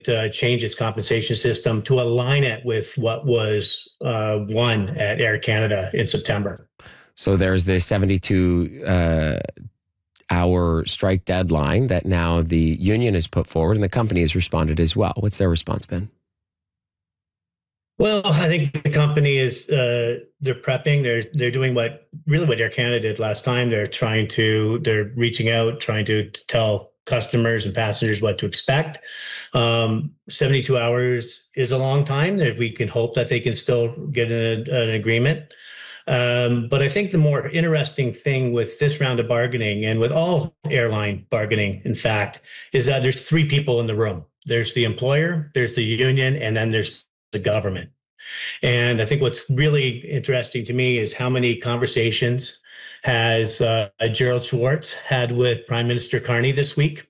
change its compensation system to align it with what was won at Air Canada in September. So there's the 72-hour strike deadline that now the union has put forward, and the company has responded as well. What's their response been? Well, I think the company is they're prepping. They're doing what Air Canada did last time. They're reaching out, trying to tell customers and passengers what to expect. 72 hours is a long time. We can hope that they can still get an agreement. But I think the more interesting thing with this round of bargaining, and with all airline bargaining, in fact, is that there's three people in the room. There's the employer, there's the union, and then there's the government. And I think what's really interesting to me is how many conversations has Gerald Schwartz had with Prime Minister Carney this week.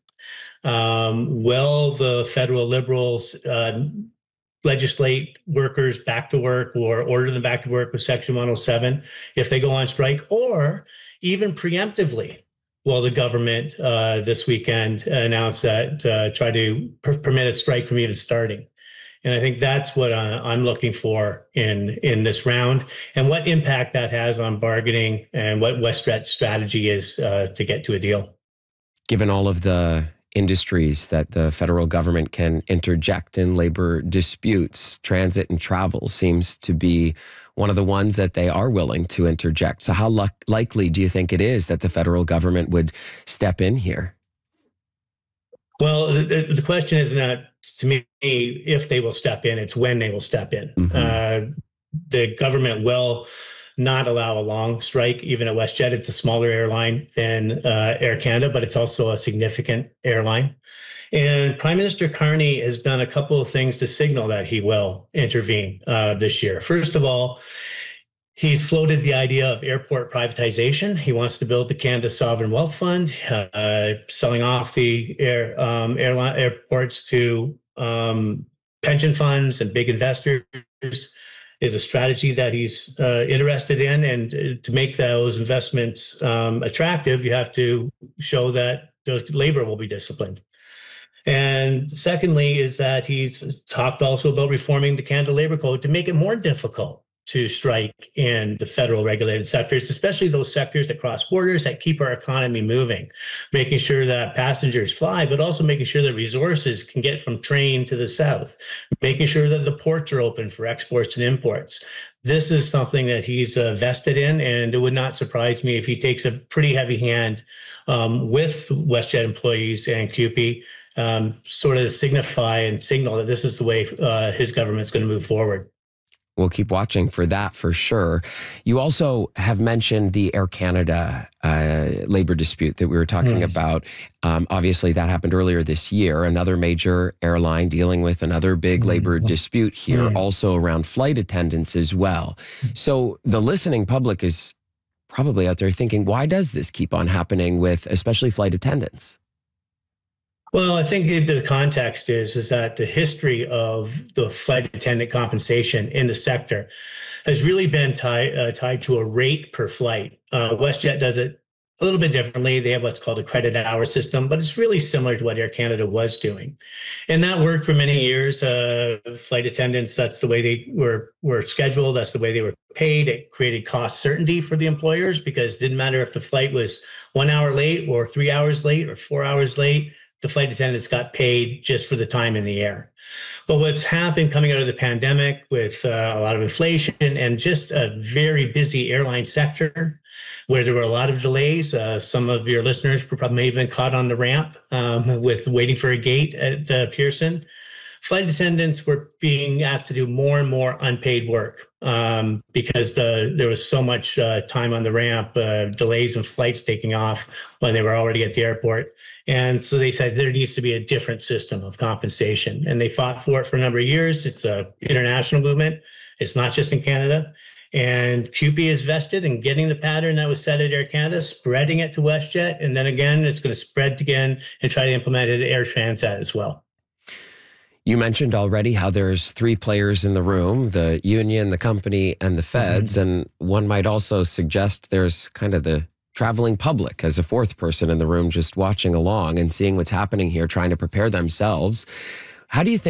Will the federal Liberals legislate workers back to work or order them back to work with Section 107 if they go on strike, or even preemptively? Will the government this weekend announce that try to permit a strike from even starting? And I think that's what I'm looking for in this round, and what impact that has on bargaining, and what WestJet's strategy is to get to a deal. Given all of the industries that the federal government can interject in labor disputes, transit and travel seems to be one of the ones that they are willing to interject. So how likely do you think it is that the federal government would step in here? Well, the question is not, to me, if they will step in, it's when they will step in. Mm-hmm. The government will not allow a long strike, even at WestJet. It's a smaller airline than Air Canada, but it's also a significant airline. And Prime Minister Carney has done a couple of things to signal that he will intervene this year. First of all, he's floated the idea of airport privatization. He wants to build the Canada Sovereign Wealth Fund, selling off the airports to pension funds and big investors is a strategy that he's interested in. And to make those investments attractive, you have to show that the labor will be disciplined. And secondly, is that he's talked also about reforming the Canada Labor Code to make it more difficult to strike in the federal regulated sectors, especially those sectors that cross borders, that keep our economy moving, making sure that passengers fly, but also making sure that resources can get from train to the south, making sure that the ports are open for exports and imports. This is something that he's vested in, and it would not surprise me if he takes a pretty heavy hand with WestJet employees and CUPE, sort of signify and signal that this is the way his government's going to move forward. We'll keep watching for that for sure. You also have mentioned the Air Canada labor dispute that we were talking about. Obviously, that happened earlier this year. Another major airline dealing with another big labor dispute here, also around flight attendants as well. So the listening public is probably out there thinking, why does this keep on happening with especially flight attendants? Well, I think the context is that the history of the flight attendant compensation in the sector has really been tied to a rate per flight. WestJet does it a little bit differently. They have what's called a credit hour system, but it's really similar to what Air Canada was doing. And that worked for many years. Flight attendants, that's the way they were scheduled. That's the way they were paid. It created cost certainty for the employers, because it didn't matter if the flight was 1 hour late or 3 hours late or 4 hours late. The flight attendants got paid just for the time in the air. But what's happened coming out of the pandemic with a lot of inflation and just a very busy airline sector where there were a lot of delays. Some of your listeners probably may have been caught on the ramp with waiting for a gate at Pearson. Flight attendants were being asked to do more and more unpaid work because there was so much time on the ramp, delays in flights taking off when they were already at the airport. And so they said there needs to be a different system of compensation. And they fought for it for a number of years. It's an international movement. It's not just in Canada. And CUPE is vested in getting the pattern that was set at Air Canada, spreading it to WestJet. And then again, it's going to spread again and try to implement it at Air Transat as well. You mentioned already how there's three players in the room, the union, the company, and the feds. And one might also suggest there's kind of the traveling public as a fourth person in the room, just watching along and seeing what's happening here, trying to prepare themselves. How do you think